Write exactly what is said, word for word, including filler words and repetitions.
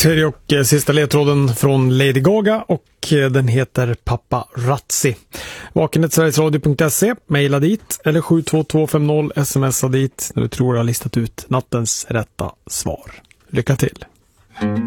Tredje och eh, sista ledtråden från Lady Gaga och eh, den heter Paparazzi. Vakenet sverigesradio punkt se, mejla dit eller sju två två fem noll smsa dit när du tror jag har listat ut nattens rätta svar. Lycka till!